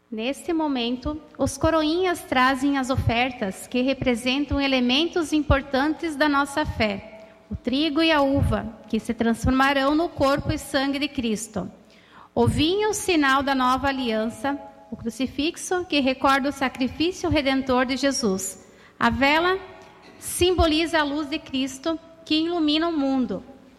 Neste momento, os coroinhas trazem as ofertas que representam elementos importantes da nossa fé, o trigo e a uva, que se transformarão no corpo e sangue de Cristo. O vinho, sinal da nova aliança, o crucifixo, que recorda o sacrifício redentor de Jesus. A vela simboliza a luz de Cristo, que ilumina o mundo.